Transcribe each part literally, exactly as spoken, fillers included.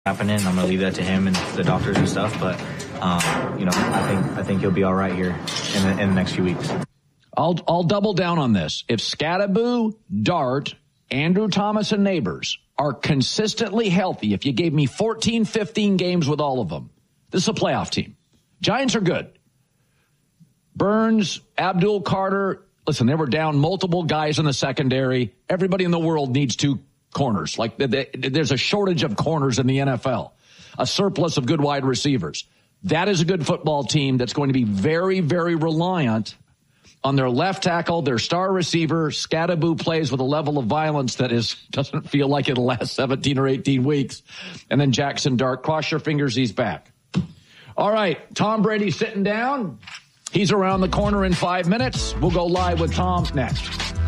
happening. I'm going to leave that to him and the doctors and stuff. But, um, you know, I think I think he'll be all right here in the, in the next few weeks. I'll, I'll double down on this. If Scatterbo, Dart, Andrew Thomas, and Neighbors are consistently healthy, if you gave me fourteen, fifteen games with all of them, this is a playoff team. Giants are good. Burns, Abdul Carter, listen, they were down multiple guys in the secondary. Everybody in the world needs two corners. Like there's a shortage of corners in the N F L, a surplus of good wide receivers. That is a good football team that's going to be very, very reliant on their left tackle, their star receiver. Scatterbo plays with a level of violence that is doesn't feel like it'll last seventeen or eighteen weeks. And then Jackson Dart, cross your fingers, he's back. All right, Tom Brady sitting down. He's around the corner in five minutes. We'll go live with Tom next.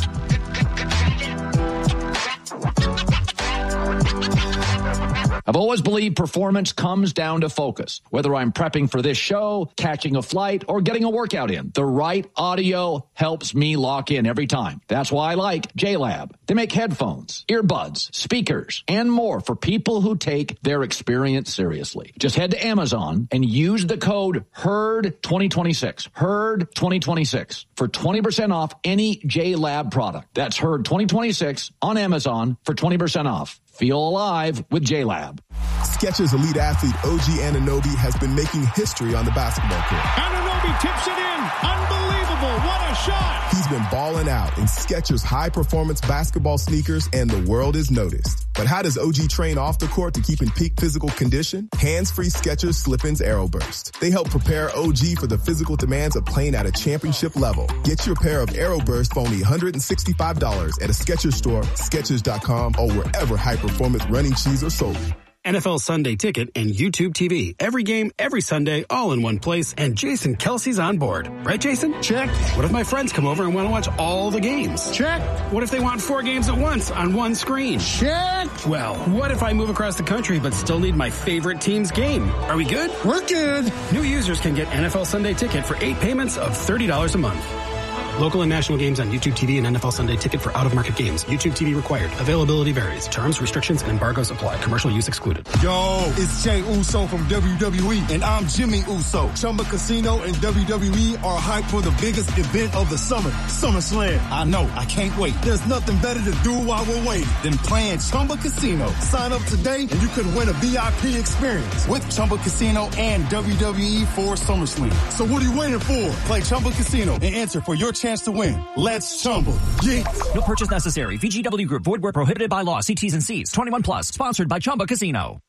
I've always believed performance comes down to focus. Whether I'm prepping for this show, catching a flight, or getting a workout in, the right audio helps me lock in every time. That's why I like J-Lab. They make headphones, earbuds, speakers, and more for people who take their experience seriously. Just head to Amazon and use the code H E R D twenty twenty-six. H E R D twenty twenty-six for twenty percent off any J-Lab product. That's H E R D twenty twenty-six on Amazon for twenty percent off. Feel alive with J-Lab. Skechers elite athlete O G Anunoby has been making history on the basketball court. Anunoby tips it in. Unbelievable. What a shot. He's been balling out in Skechers high-performance basketball sneakers, and the world is noticed. But how does O G train off the court to keep in peak physical condition? Hands-free Skechers Slip-ins Aeroburst. They help prepare O G for the physical demands of playing at a championship level. Get your pair of Aeroburst for only one hundred sixty-five dollars at a Skechers store, Skechers dot com, or wherever high-performance running shoes are sold. N F L Sunday Ticket and YouTube T V. Every game, every Sunday, all in one place, and Jason Kelsey's on board. Right, Jason? Check. What if my friends come over and want to watch all the games? Check. What if they want four games at once on one screen? Check. Well, what if I move across the country but still need my favorite team's game? Are we good? We're good. New users can get N F L Sunday Ticket for eight payments of thirty dollars a month. Local and national games on YouTube T V and N F L Sunday Ticket for out-of-market games. YouTube T V required. Availability varies. Terms, restrictions, and embargoes apply. Commercial use excluded. Yo, it's Jey Uso from W W E, and I'm Jimmy Uso. Chumba Casino and W W E are hyped for the biggest event of the summer, SummerSlam. I know, I can't wait. There's nothing better to do while we're waiting than playing Chumba Casino. Sign up today, and you could win a V I P experience with Chumba Casino and W W E for SummerSlam. So what are you waiting for? Play Chumba Casino and enter for your chance to win. Let's Chumba. Yeah. No purchase necessary. V G W Group. Void where prohibited by law. See T's and C's. twenty-one plus. Sponsored by Chumba Casino.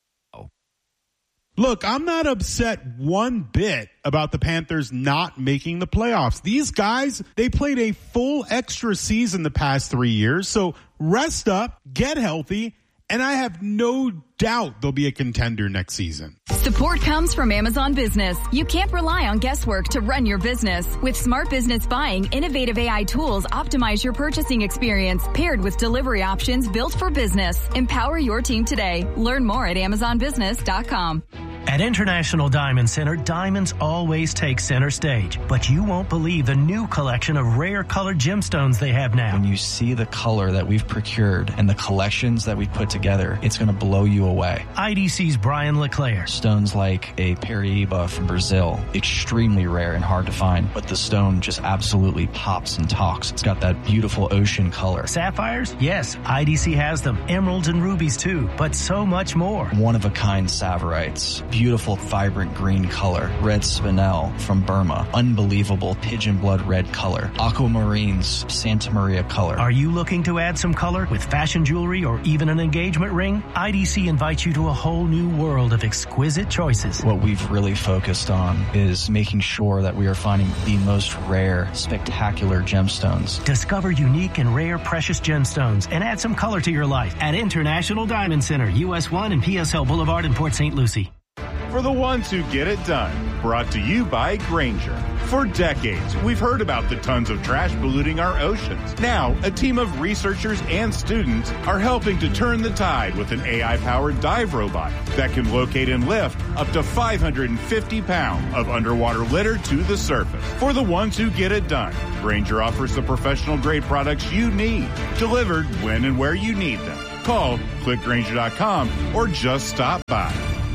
Look, I'm not upset one bit about the Panthers not making the playoffs. These guys, they played a full extra season the past three years. So rest up, get healthy, and I have no doubt they'll be a contender next season. Support comes from Amazon Business. You can't rely on guesswork to run your business. With smart business buying, innovative A I tools optimize your purchasing experience, paired with delivery options built for business. Empower your team today. Learn more at amazon business dot com. At International Diamond Center, diamonds always take center stage, but you won't believe the new collection of rare colored gemstones they have now. When you see the color that we've procured and the collections that we've put together, it's going to blow you away. I D C's Brian LeClaire. Stones like a Paraíba from Brazil, extremely rare and hard to find, but the stone just absolutely pops and talks. It's got that beautiful ocean color. Sapphires? Yes, I D C has them. Emeralds and rubies too, but so much more. One-of-a-kind Saverites. Beautiful, vibrant green color. Red spinel from Burma. Unbelievable pigeon blood red color. Aquamarines, Santa Maria color. Are you looking to add some color with fashion jewelry or even an engagement ring? I D C invites you to a whole new world of exquisite choices. What we've really focused on is making sure that we are finding the most rare, spectacular gemstones. Discover unique and rare precious gemstones and add some color to your life at International Diamond Center, U S one and P S L Boulevard in Port Saint Lucie. For the ones who get it done, brought to you by Grainger. For decades, we've heard about the tons of trash polluting our oceans. Now, a team of researchers and students are helping to turn the tide with an A I-powered dive robot that can locate and lift up to five hundred fifty pounds of underwater litter to the surface. For the ones who get it done, Grainger offers the professional-grade products you need, delivered when and where you need them. Call, click Grainger dot com, or just stop by.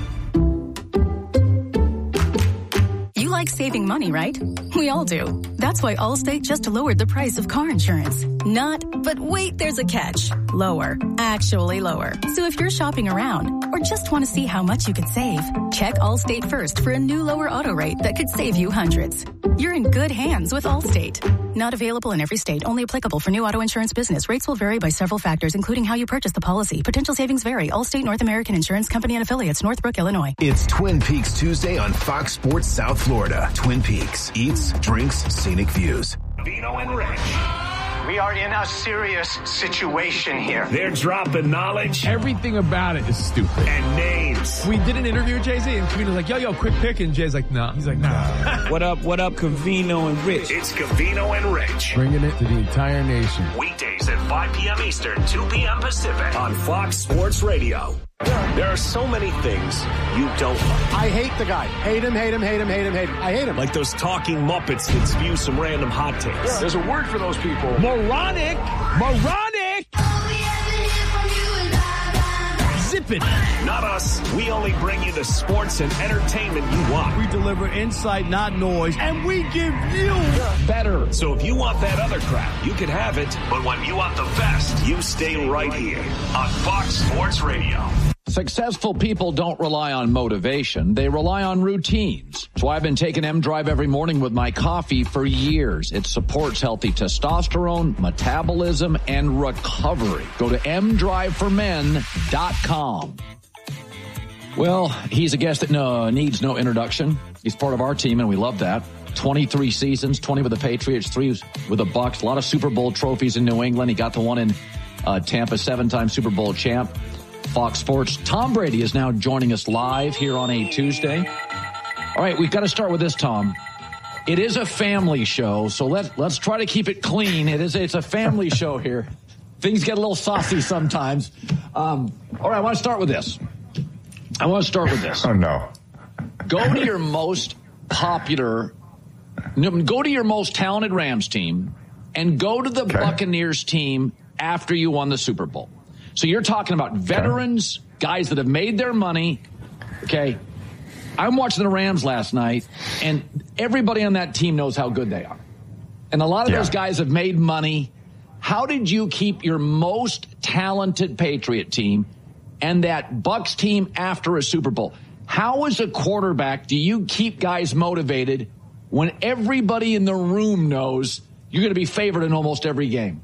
You like saving money, right? We all do. That's why Allstate just lowered the price of car insurance. Not, but wait, there's a catch. Lower. Actually lower. So if you're shopping around or just want to see how much you could save, check Allstate first for a new lower auto rate that could save you hundreds. You're in good hands with Allstate. Not available in every state. Only applicable for new auto insurance business. Rates will vary by several factors, including how you purchase the policy. Potential savings vary. Allstate North American Insurance Company and affiliates, Northbrook, Illinois. It's Twin Peaks Tuesday on Fox Sports South Florida. Twin Peaks. Eats, drinks, scenic views. Vino and Rich. We are in a serious situation here. They're dropping knowledge. Everything about it is stupid. And names. We did an interview with Jay-Z, and Cavino's like, yo, yo, quick pick. And Jay's like, nah. He's like, nah. What up, what up, Cavino and Rich? It's Cavino and Rich. Bringing it to the entire nation. Weekdays at five p.m. Eastern, two p.m. Pacific on Fox Sports Radio. There are so many things you don't like. I hate the guy. Hate him, hate him, hate him, hate him, hate him. I hate him. Like those talking Muppets that spew some random hot takes. Yeah. There's a word for those people. Moronic! Moronic! Zip it! Not us. We only bring you the sports and entertainment you want. We deliver insight, not noise, and we give you better. So if you want that other crap, you can have it. But when you want the best, you stay right here on Fox Sports Radio. Successful people don't rely on motivation. They rely on routines. So I've been taking M-Drive every morning with my coffee for years. It supports healthy testosterone, metabolism, and recovery. Go to m drive for men dot com. Well, he's a guest that no, needs no introduction. He's part of our team, and we love that. twenty-three seasons, twenty with the Patriots, three with the Bucs. A lot of Super Bowl trophies in New England. He got the one in uh, Tampa, seven-time Super Bowl champ. Fox Sports. Tom Brady is now joining us live here on a Tuesday. All right, we've got to start with this, Tom. It is a family show, so let's let's try to keep it clean. It is it's a family show here. Things get a little saucy sometimes. Um, all right, I want to start with this. I want to start with this. Oh no! Go to your most popular, go to your most talented Rams team, and go to the okay. Buccaneers team after you won the Super Bowl. So you're talking about veterans, guys that have made their money. Okay. I'm watching the Rams last night, and everybody on that team knows how good they are. And a lot of yeah. those guys have made money. How did you keep your most talented Patriot team and that Bucs team after a Super Bowl? How, as a quarterback, do you keep guys motivated when everybody in the room knows you're going to be favored in almost every game?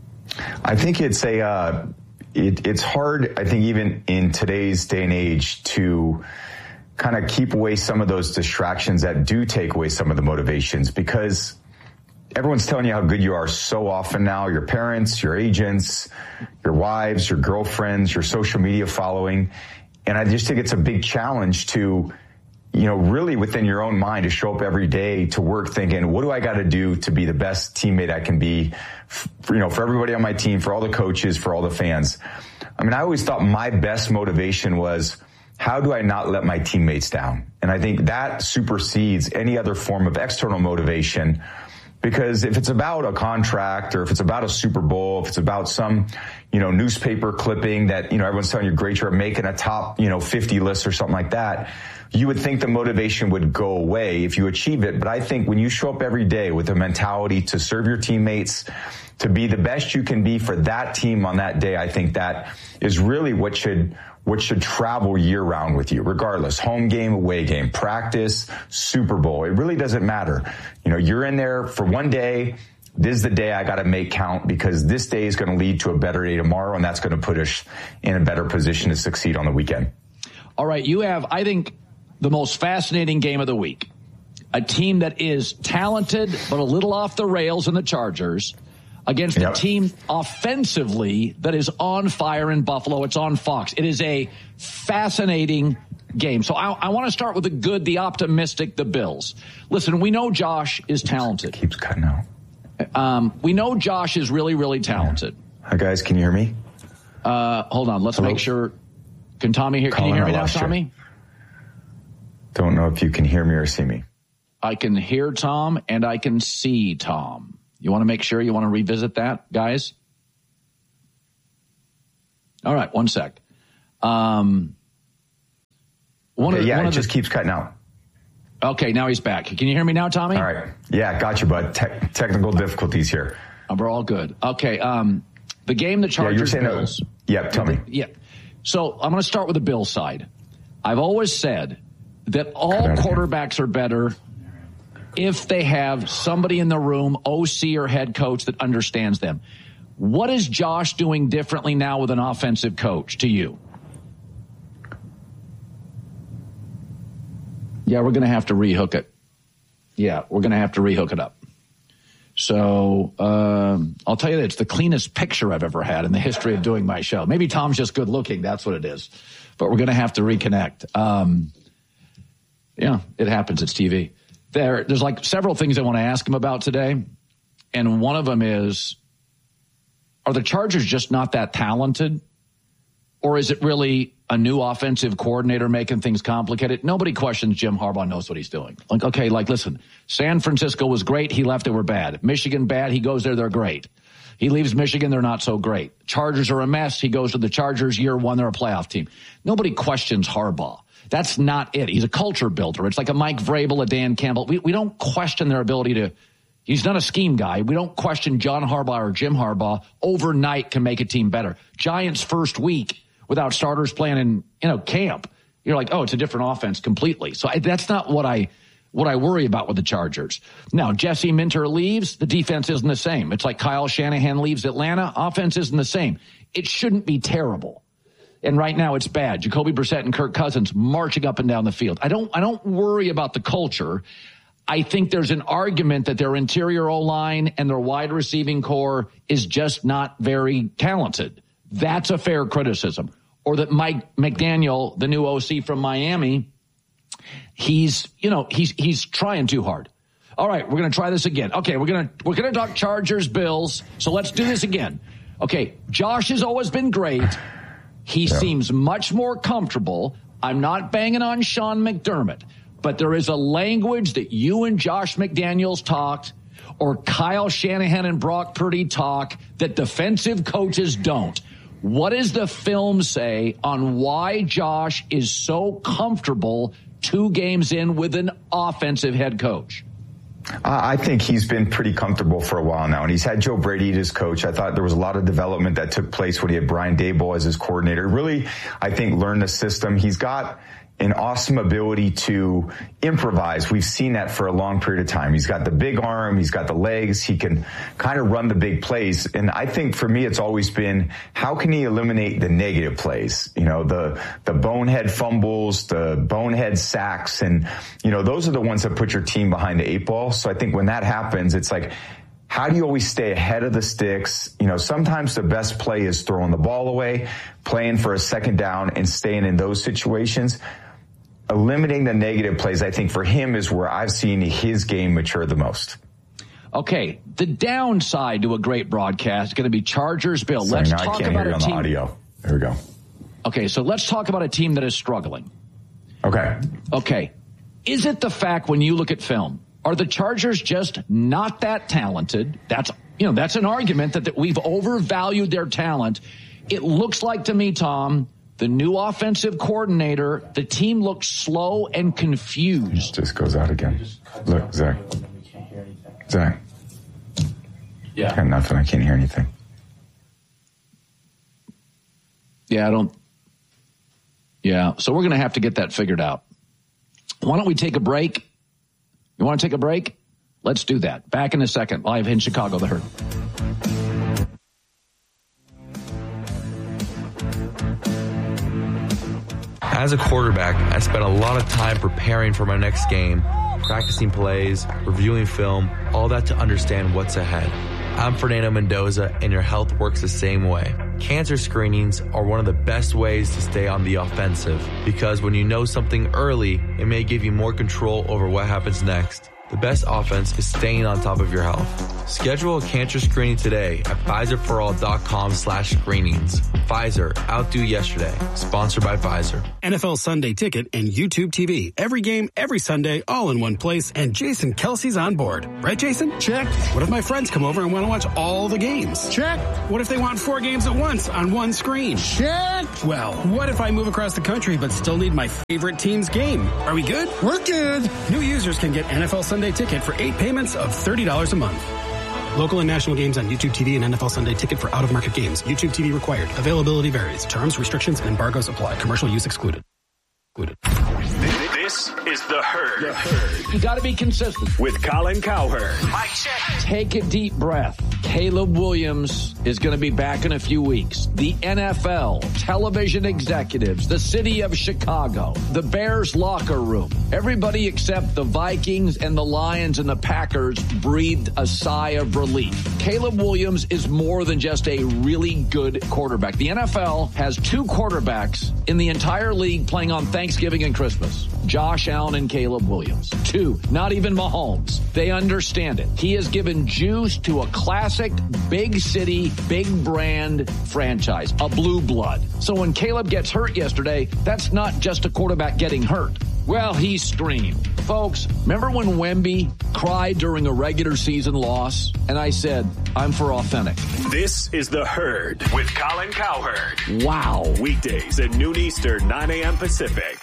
I think it's a... Uh It, it's hard, I think, even in today's day and age to kind of keep away some of those distractions that do take away some of the motivations, because everyone's telling you how good you are so often now. Your parents, your agents, your wives, your girlfriends, your social media following. And I just think it's a big challenge to, you know, really within your own mind to show up every day to work thinking, what do I got to do to be the best teammate I can be, for, you know, for everybody on my team, for all the coaches, for all the fans. I mean, I always thought my best motivation was, how do I not let my teammates down? And I think that supersedes any other form of external motivation, because if it's about a contract or if it's about a Super Bowl, if it's about some, you know, newspaper clipping that, you know, everyone's telling you great, you're making a top, you know, fifty list or something like that, you would think the motivation would go away if you achieve it. But I think when you show up every day with a mentality to serve your teammates, to be the best you can be for that team on that day, I think that is really what should what should travel year round with you, regardless. Home game, away game, practice, Super Bowl. It really doesn't matter. You know, you're in there for one day. This is the day I got to make count, because this day is going to lead to a better day tomorrow, and that's going to put us in a better position to succeed on the weekend. All right, you have, I think, the most fascinating game of the week. A team that is talented but a little off the rails in the Chargers against yep. a team offensively that is on fire in Buffalo. It's on Fox. It is a fascinating game. So I, I want to start with the good, the optimistic, the Bills. Listen, we know Josh is talented. It keeps cutting out. Um, we know Josh is really, really talented. Hi, guys. Can you hear me? Uh, hold on. Let's Hello? make sure. Can Tommy hear? Colin, can you hear me now, Tommy? You. Don't know if you can hear me or see me. I can hear Tom and I can see Tom. You want to make sure you want to revisit that, guys? All right, one sec. Um, one okay, of, yeah, one it of just the, keeps cutting out. Okay, now he's back. Can you hear me now, Tommy? All right. Yeah, got you, bud. Te- technical difficulties here. Oh, we're all good. Okay, um, the game the Chargers yeah, Bills. Yeah, tell me. Yeah. So I'm going to start with the Bills side. I've always said that all quarterbacks are better if they have somebody in the room, O C or head coach, that understands them. What is Josh doing differently now with an offensive coach to you? Yeah, we're going to have to rehook it. Yeah, we're going to have to rehook it up. So um, I'll tell you that it's the cleanest picture I've ever had in the history of doing my show. Maybe Tom's just good looking. That's what it is. But we're going to have to reconnect. Um, yeah, it happens. It's T V. There, there's like several things I want to ask him about today. And one of them is, are the Chargers just not that talented? Or is it really a new offensive coordinator making things complicated? Nobody questions Jim Harbaugh knows what he's doing. Like, okay, like, listen, San Francisco was great. He left, they were bad. Michigan, bad. He goes there, they're great. He leaves Michigan, they're not so great. Chargers are a mess. He goes to the Chargers, year one, they're a playoff team. Nobody questions Harbaugh. That's not it. He's a culture builder. It's like a Mike Vrabel, a Dan Campbell. We, we don't question their ability to, he's not a scheme guy. We don't question John Harbaugh or Jim Harbaugh overnight can make a team better. Giants first week without starters playing in, you know, camp. You're like, oh, it's a different offense completely. So I, that's not what I, what I worry about with the Chargers. Now, Jesse Minter leaves, the defense isn't the same. It's like Kyle Shanahan leaves Atlanta, offense isn't the same. It shouldn't be terrible. And right now it's bad. Jacoby Brissett and Kirk Cousins marching up and down the field. I don't, I don't worry about the culture. I think there's an argument that their interior O-line and their wide receiving core is just not very talented. That's a fair criticism. Or that Mike McDaniel, the new O C from Miami, he's, you know, he's, he's trying too hard. All right, we're going to try this again. Okay, we're going to, we're going to talk Chargers, Bills. So let's do this again. Okay, Josh has always been great. He yeah. seems much more comfortable. I'm not banging on Sean McDermott, but there is a language that you and Josh McDaniels talked, or Kyle Shanahan and Brock Purdy talk, that defensive coaches don't. What does the film say on why Josh is so comfortable two games in with an offensive head coach? Uh, I think he's been pretty comfortable for a while now, and he's had Joe Brady as coach. I thought there was a lot of development that took place when he had Brian Daboll as his coordinator. Really, I think, learned the system. He's got an awesome ability to improvise. We've seen that for a long period of time. He's got the big arm. He's got the legs. He can kind of run the big plays. And I think for me, it's always been, how can he eliminate the negative plays? You know, the, the bonehead fumbles, the bonehead sacks. And, you know, those are the ones that put your team behind the eight ball. So I think when that happens, it's like, how do you always stay ahead of the sticks? You know, sometimes the best play is throwing the ball away, playing for a second down, and staying in those situations. Eliminating the negative plays, I think, for him is where I've seen his game mature the most. Okay, the downside to a great broadcast is going to be Chargers, Bill. Sorry, let's now talk I can't about hear you a on team. The audio. There we go. Okay, so let's talk about a team that is struggling. Okay. Okay. Is it the fact when you look at film, are the Chargers just not that talented? That's, you know, that's an argument that, that we've overvalued their talent. It looks like to me, Tom, the new offensive coordinator, the team looks slow and confused. It just goes out again. Look, Zach. Zach. Yeah. I got nothing. I can't hear anything. Yeah, I don't. Yeah, so we're going to have to get that figured out. Why don't we take a break? You want to take a break? Let's do that. Back in a second, live in Chicago, The Herd. As a quarterback, I spent a lot of time preparing for my next game, practicing plays, reviewing film, all that to understand what's ahead. I'm Fernando Mendoza, and your health works the same way. Cancer screenings are one of the best ways to stay on the offensive, because when you know something early, it may give you more control over what happens next. The best offense is staying on top of your health. Schedule a cancer screening today at Pfizerforall.com slash screenings. Pfizer, outdo yesterday. Sponsored by Pfizer. N F L Sunday Ticket and YouTube T V. Every game, every Sunday, all in one place, and Jason Kelsey's on board. Right, Jason? Check. What if my friends come over and want to watch all the games? Check. What if they want four games at once on one screen? Check. Well, what if I move across the country but still need my favorite team's game? Are we good? We're good. New users can get N F L Sunday Ticket for eight payments of thirty dollars a month. Local and national games on YouTube T V and N F L Sunday Ticket for out-of-market games. YouTube T V required. Availability varies. Terms, restrictions, and embargoes apply. Commercial use excluded. Excluded. This is The Herd. The Herd. You got to be consistent. With Colin Cowherd. Mike check. Take a deep breath. Caleb Williams is going to be back in a few weeks. The N F L, television executives, the city of Chicago, the Bears locker room, everybody except the Vikings and the Lions and the Packers breathed a sigh of relief. Caleb Williams is more than just a really good quarterback. The N F L has two quarterbacks in the entire league playing on Thanksgiving and Christmas. Josh Allen and Caleb Williams. Two, not even Mahomes. They understand it. He has given juice to a classic, big city, big brand franchise, a blue blood. So when Caleb gets hurt yesterday, that's not just a quarterback getting hurt. Well, he screamed. Folks, remember when Wemby cried during a regular season loss? And I said, I'm for authentic. This is The Herd with Colin Cowherd. Wow. Weekdays at noon Eastern, nine a.m. Pacific.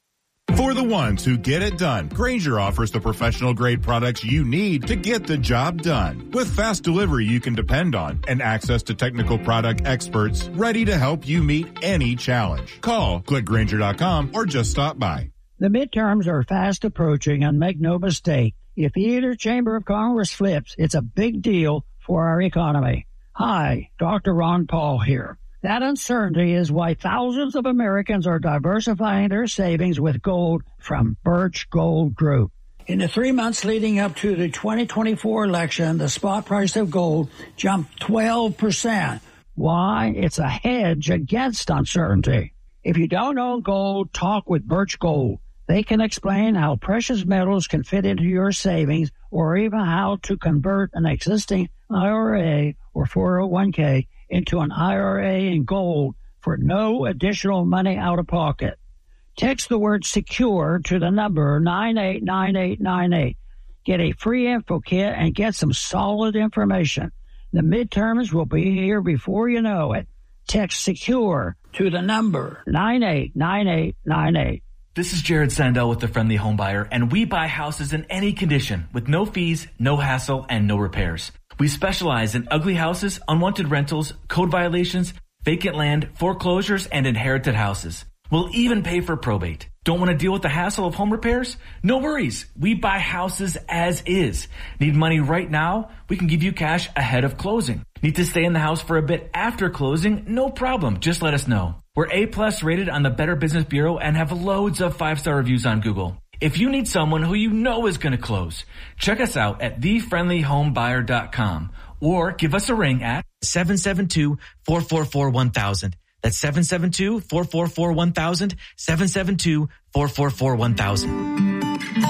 For the ones who get it done, Grainger offers the professional-grade products you need to get the job done. With fast delivery you can depend on and access to technical product experts ready to help you meet any challenge. Call, click Grainger dot com, or just stop by. The midterms are fast approaching, and make no mistake, if either chamber of Congress flips, it's a big deal for our economy. Hi, Doctor Ron Paul here. That uncertainty is why thousands of Americans are diversifying their savings with gold from Birch Gold Group. In the three months leading up to the twenty twenty-four election, the spot price of gold jumped twelve percent. Why? It's a hedge against uncertainty. If you don't own gold, talk with Birch Gold. They can explain how precious metals can fit into your savings, or even how to convert an existing I R A or four oh one k into an I R A in gold for no additional money out of pocket. Text the word SECURE to the number nine eight nine eight nine eight. Get a free info kit and get some solid information. The midterms will be here before you know it. Text SECURE to the number nine eight nine eight nine eight. This is Jared Sandell with The Friendly Home Buyer, and we buy houses in any condition with no fees, no hassle, and no repairs. We specialize in ugly houses, unwanted rentals, code violations, vacant land, foreclosures, and inherited houses. We'll even pay for probate. Don't want to deal with the hassle of home repairs? No worries. We buy houses as is. Need money right now? We can give you cash ahead of closing. Need to stay in the house for a bit after closing? No problem. Just let us know. We're A-plus rated on the Better Business Bureau and have loads of five-star reviews on Google. If you need someone who you know is going to close, check us out at the friendly home buyer dot com or give us a ring at seven seven two, four four four, one thousand. That's seven seven two, four four four, one thousand, seven seven two, four four four, one thousand.